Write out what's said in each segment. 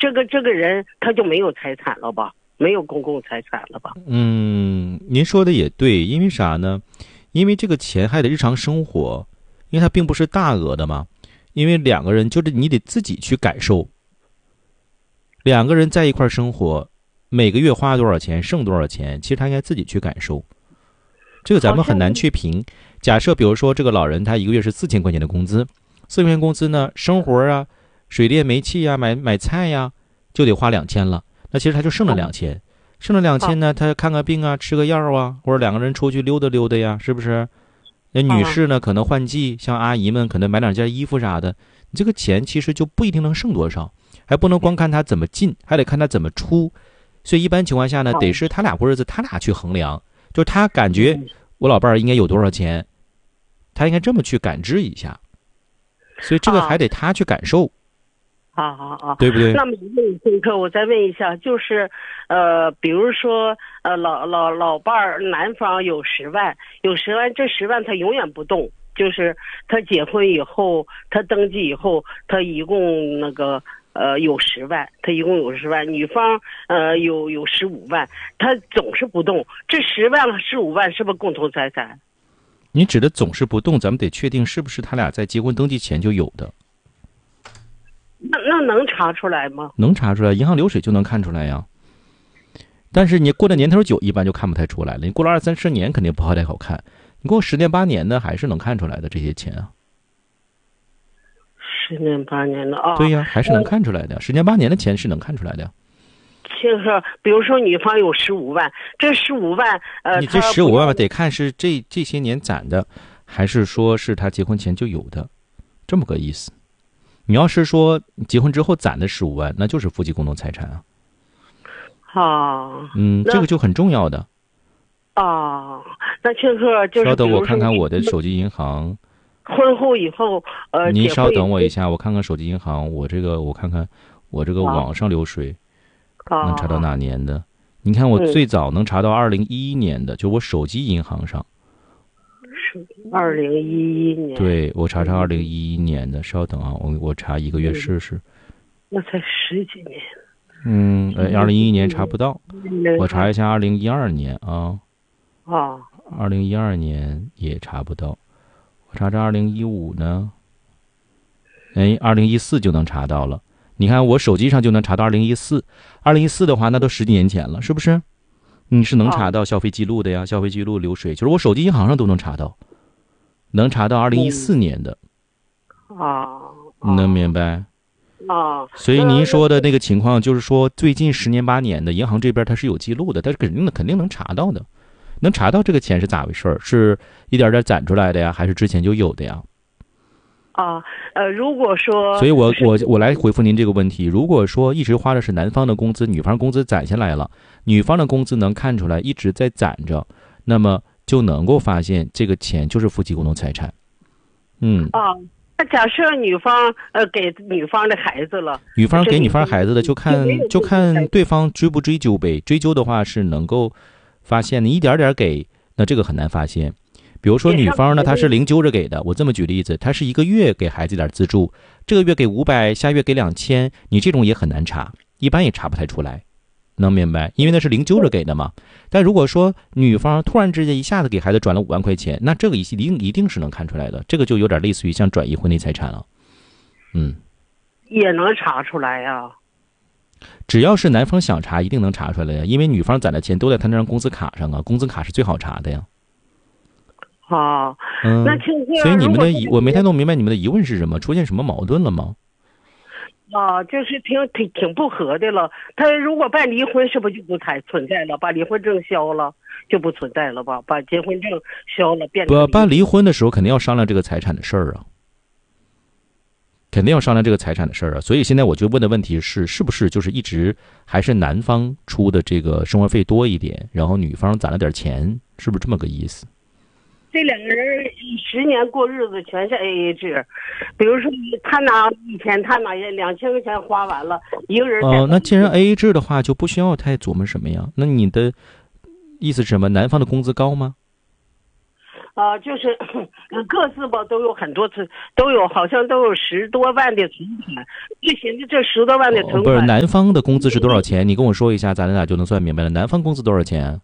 这个人他就没有财产了吧？没有公共财产了吧？ 您说的也对，因为啥呢？因为这个钱还得日常生活，因为它并不是大额的嘛。因为两个人就是你得自己去感受，两个人在一块生活，每个月花多少钱，剩多少钱，其实他应该自己去感受。这个咱们很难去评。假设比如说这个老人他一个月是4000块钱的工资，4000块钱工资呢，生活啊，水电煤气啊，买菜呀，就得花2000了。那其实他就剩了2000，剩了2000呢，他看个病啊，吃个药啊，或者两个人出去溜达溜达呀，是不是？那女士呢，可能换季，像阿姨们可能买2件衣服啥的，你这个钱其实就不一定能剩多少，还不能光看他怎么进，还得看他怎么出。所以一般情况下呢，得是他俩过日子，他俩去衡量，就是他感觉我老伴儿应该有多少钱，他应该这么去感知一下。所以这个还得他去感受。 好， 对不对？ 那么我再问一下，就是比如说老伴儿男方有10万，这10万他永远不动，就是他结婚以后，他登记以后，他一共那个有10万，他一共有10万，女方有15万，他总是不动，这10万和15万是不是共同财产？ 你指的总是不动，咱们得确定是不是他俩在结婚登记前就有的。 那能查出来吗？ 能查出来，银行流水就能看出来呀。但是你过了年头久，一般就看不太出来了。你过了20-30年，肯定不太好看。你过10年8年的，还是能看出来的这些钱啊。 10年8年的啊？ 对呀，还是能看出来的。10年8年的钱是能看出来的。 就是比如说女方有15万，这15万你这15万得看是这些年攒的，还是说是他结婚前就有的，这么个意思。你要是说结婚之后攒的15万，那就是夫妻共同财产啊。这个就很重要的。 那庆贺就是稍等，我看看我的手机银行。 婚后以后， 您稍等我一下，我看看手机银行，我看看我这个网上流水能查到哪年的。你看我最早能查到2011年的，就我手机银行上。 2011年。 对，我查2011年的，稍等啊，我查1个月试试。 那才10几年。 2011年查不到，我查一下2012年啊。2012年也查不到，我查2015呢。2014就能查到了。你看我手机上就能查到2014的话，那都10几年前了，是不是？你是能查到消费记录的呀，消费记录流水，就是我手机银行上都能查到，能查到2014年的。你能明白？所以您说的那个情况，就是说最近10年8年的银行这边它是有记录的，但是肯定能查到的，能查到这个钱是咋回事，是一点点攒出来的呀，还是之前就有的呀？ 如果说， 所以我来回复您这个问题。如果说一直花的是男方的工资，女方工资攒下来了，女方的工资能看出来一直在攒着，那么就能够发现这个钱就是夫妻共同财产。 那假设女方给女方的孩子了， 女方给女方孩子的就看对方追不追究呗。追究的话是能够发现的，一点点给，那这个很难发现。比如说女方呢，她是零揪着给的，我这么举例子，她是1个月给孩子点资助，这个月给500，下月给2000，你这种也很难查，一般也查不太出来，能明白？因为那是零揪着给的嘛。但如果说女方突然之间一下子给孩子转了5万块钱，那这个一定是能看出来的，这个就有点类似于像转移婚内财产了。 也能查出来呀。 只要是男方想查，一定能查出来呀，因为女方攒的钱都在他那张工资卡上啊，工资卡是最好查的呀。 那所以你们的我没太弄明白你们的疑问是什么，出现什么矛盾了吗？ 就是挺不合的了。他如果办离婚，是不是就不存在了？把离婚证消了就不存在了吧？把结婚证消了变成办离婚的时候肯定要商量这个财产的事儿啊，肯定要商量这个财产的事儿啊。所以现在我就问的问题是不是就是一直还是男方出的这个生活费多一点，然后女方攒了点钱，是不是这么个意思？ 这两个人10年过日子全是 AA 制，比如说他拿1000，他拿2000块钱花完了，一个人那既然 AA 制的话，就不需要太琢磨什么呀？那你的意思是什么？男方的工资高吗？ 就是各自吧都有很多次，好像都有10多万的存款。就现在这10多万的存款， 不是男方的工资是多少钱？你跟我说一下，咱俩就能算明白了。男方工资多少钱？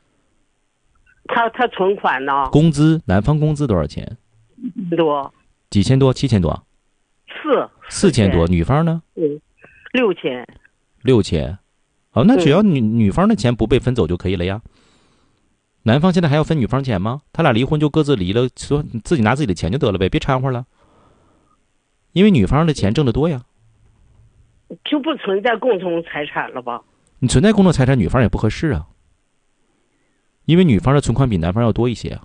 他存款呢？ 工资，男方工资多少钱？ 多。 几千多？7000多？4000多。女方呢 ？6000。 6000。哦，那只要女方的钱不被分走就可以了呀。男方现在还要分女方钱吗？他俩离婚就各自离了，说自己拿自己的钱就得了呗，别掺和了。因为女方的钱挣得多呀。 就不存在共同财产了吧？ 你存在共同财产，女方也不合适啊。因为女方的存款比男方要多一些啊。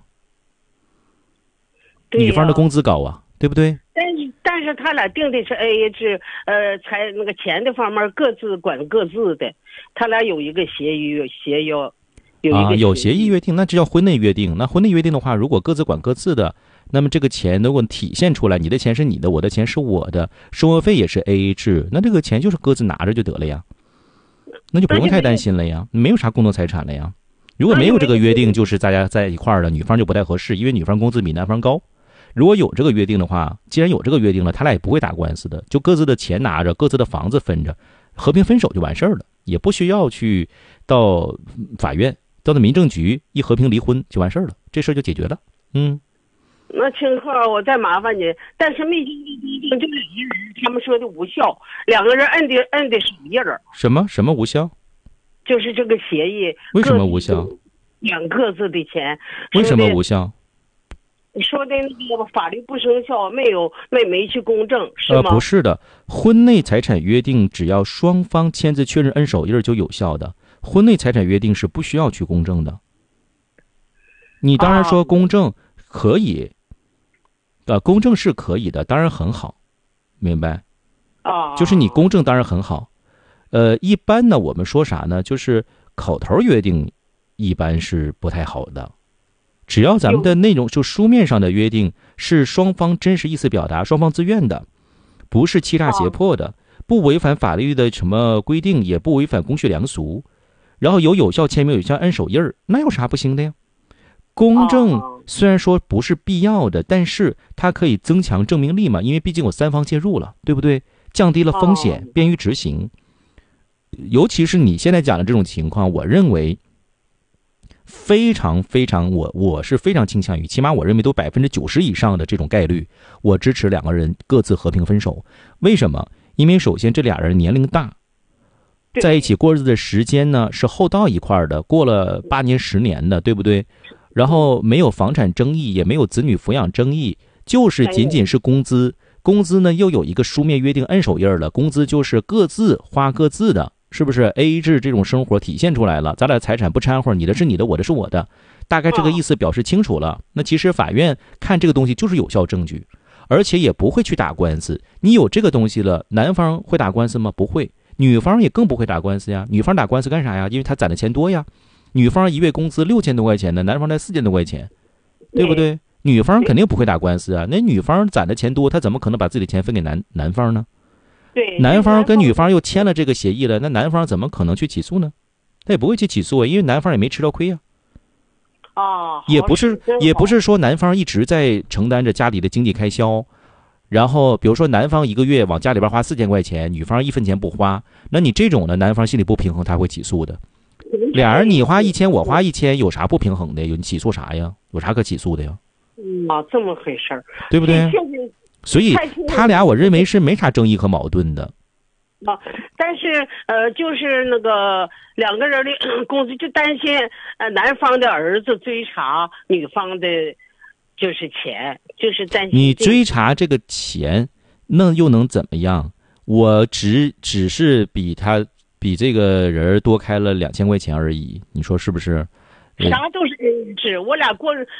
女方的工资高啊，对不对？ 但是他俩定的是 AA 制，那个钱的方面各自管各自的，他俩有一个协议，有协议约定，那这叫婚内约定。那婚内约定的话，如果各自管各自的，那么这个钱如果体现出来，你的钱是你的，我的钱是我的，生活费也是 AA 制，那这个钱就是各自拿着就得了呀，那就不用太担心了呀，没有啥共同财产了呀。如果没有这个约定，就是大家在一块儿的，女方就不太合适，因为女方工资比男方高。如果有这个约定的话，既然有这个约定了，他俩也不会打官司的，就各自的钱拿着，各自的房子分着，和平分手就完事儿了，也不需要去到法院，到那民政局一和平离婚就完事儿了，这事儿就解决了。 那情况我再麻烦你，但是没经过规定，就2个人他们说的无效，2个人摁的手印儿。 什么无效？ 就是这个协议为什么无效？ 养各自的钱。 为什么无效？ 你说的那个法律不生效，没去公证是吗？ 不是的，婚内财产约定只要双方签字确认摁手印就有效的，婚内财产约定是不需要去公证的。你当然说公证可以，公证是可以的，当然很好，明白？就是你公证当然很好。一般呢，我们说啥呢？就是口头约定，一般是不太好的。只要咱们的内容就书面上的约定是双方真实意思表达，双方自愿的，不是欺诈胁迫的，不违反法律的什么规定，也不违反公序良俗，然后有效签名、有效摁手印儿，那有啥不行的呀？公证虽然说不是必要的，但是它可以增强证明力嘛，因为毕竟有3方介入了，对不对？降低了风险，便于执行。尤其是你现在讲的这种情况，我认为非常非常，我是非常倾向于，起码我认为都90%以上的这种概率，我支持2个人各自和平分手。为什么？因为首先这俩人年龄大，在一起过日子的时间呢是厚到一块的，过了8年10年的，对不对？然后没有房产争议，也没有子女抚养争议，就是仅仅是工资呢又有一个书面约定摁手印了，工资就是各自花各自的，是不是 AA 制这种生活体现出来了？咱俩财产不掺和，你的是你的，我的是我的，大概这个意思表示清楚了。那其实法院看这个东西就是有效证据，而且也不会去打官司。你有这个东西了，男方会打官司吗？不会。女方也更不会打官司呀。女方打官司干啥呀？因为她攒的钱多呀。女方1月工资6000多块钱的，男方才4000多块钱，对不对？女方肯定不会打官司啊。那女方攒的钱多，她怎么可能把自己的钱分给男方呢？ 对， 男方跟女方又签了这个协议了，那男方怎么可能去起诉呢？他也不会去起诉啊，因为男方也没吃到亏啊。也不是说男方一直在承担着家里的经济开销，然后比如说男方1个月往家里边花4000块钱，女方1分钱不花，那你这种呢，男方心里不平衡，他会起诉的。俩人你花1000，我花1000，有啥不平衡的？你起诉啥呀？有啥可起诉的呀？ 这么回事儿， 对不对？所以他俩我认为是没啥争议和矛盾的。 但是就是那个2个人的公司就担心男方的儿子追查女方的就是钱，就是担心你追查这个钱，那又能怎么样？我只是比这个人多开了2000块钱而已，你说是不是？ 啥都是1制，我俩过日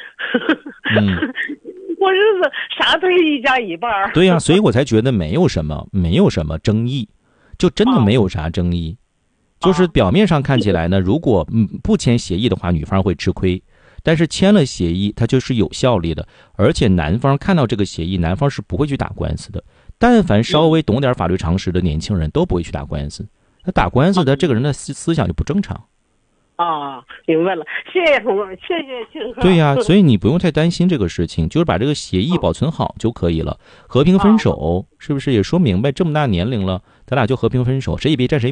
子啥都是1家1半。 对呀，所以我才觉得没有什么争议，就真的没有啥争议。就是表面上看起来呢，如果不签协议的话，女方会吃亏，但是签了协议，它就是有效力的，而且男方看到这个协议，男方是不会去打官司的。但凡稍微懂点法律常识的年轻人都不会去打官司。他打官司的这个人的思想就不正常， 啊，明白了，谢谢同志，谢谢青哥。 对呀，所以你不用太担心这个事情，就是把这个协议保存好就可以了。和平分手，是不是也说明白这么大年龄了，咱俩就和平分手，谁也别占谁